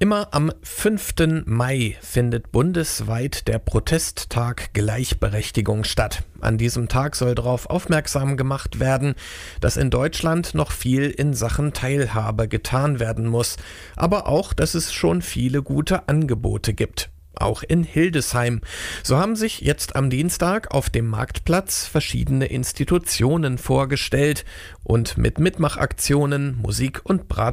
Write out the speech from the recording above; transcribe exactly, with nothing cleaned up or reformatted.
Immer am fünften Mai findet bundesweit der Protesttag Gleichberechtigung statt. An diesem Tag soll darauf aufmerksam gemacht werden, dass in Deutschland noch viel in Sachen Teilhabe getan werden muss, aber auch, dass es schon viele gute Angebote gibt. Auch in Hildesheim. So haben sich jetzt am Dienstag auf dem Marktplatz verschiedene Institutionen vorgestellt und mit Mitmachaktionen, Musik und Brat